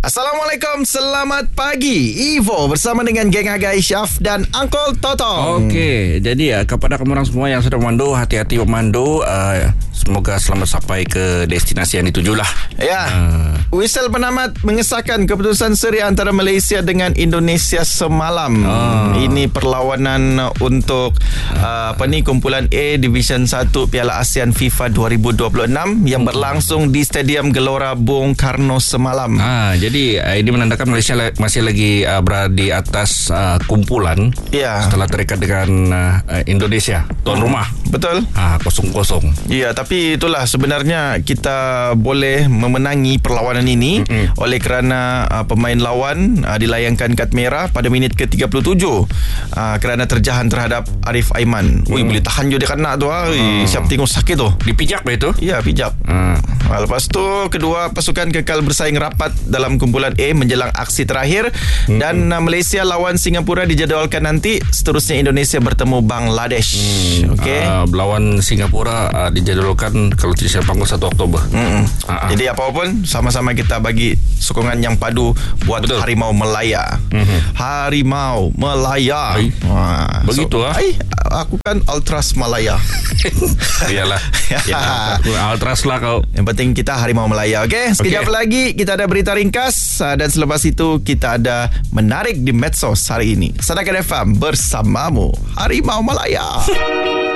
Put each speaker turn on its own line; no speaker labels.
Assalamualaikum, selamat pagi. Ivo bersama dengan geng Agai Syaf dan Uncle Totong.
Okey, jadi kepada kamu orang semua yang sedang memandu, hati-hati memandu. Semoga selamat sampai ke destinasi yang ditujulah.
Ya. Whistle penamat mengesahkan keputusan seri antara Malaysia dengan Indonesia semalam. Ini perlawanan untuk kumpulan A Division 1 Piala ASEAN FIFA 2026 yang berlangsung di Stadium Gelora Bung Karno semalam.
Jadi ini menandakan Malaysia masih lagi berada di atas kumpulan.
Ya.
Setelah terikat dengan Indonesia tuan rumah.
Betul.
0-0.
Ya, tapi itulah sebenarnya kita boleh memenangi perlawanan ini oleh kerana pemain lawan dilayangkan kad merah pada minit ke-37 kerana terjahan terhadap Arif Aiman. Boleh tahan je dia kena tu. Siap tengok sakit tu.
Dipijak bah itu?
Ya, pijak. Lepas tu kedua pasukan kekal bersaing rapat dalam kumpulan A menjelang aksi terakhir dan Malaysia lawan Singapura dijadualkan nanti. Seterusnya Indonesia bertemu Bangladesh. Okey.
Lawan Singapura dijadualkan kalau tidak salah 1 Oktober.
Jadi apapun sama-sama kita bagi sokongan yang padu buat
Betul.
Harimau Melaya. Harimau Melaya.
Begitu
aku kan Ultras Malaya.
Iyalah. Ultras lah kau.
Yang penting kita Harimau Melaya. Okey, sekejap lagi kita ada berita ringkas dan selepas itu kita ada menarik di medsos hari ini. Sadakan FM bersamamu, Harimau Melaya.